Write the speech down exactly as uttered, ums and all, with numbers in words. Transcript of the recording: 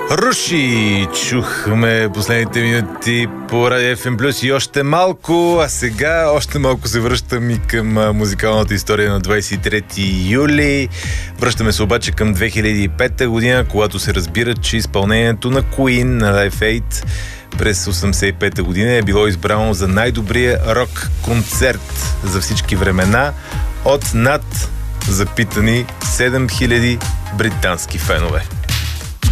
Руши! Чухме последните минути по Радио Еф Ем Плюс и още малко, а сега още малко се връщам и към музикалната история на двадесет и трети юли. Връщаме се обаче към две хиляди и пета година, когато се разбира, че изпълнението на Queen на Live Aid през осемдесет и пета година е било избрано за най-добрия рок концерт за всички времена от над запитани седем хиляди британски фенове.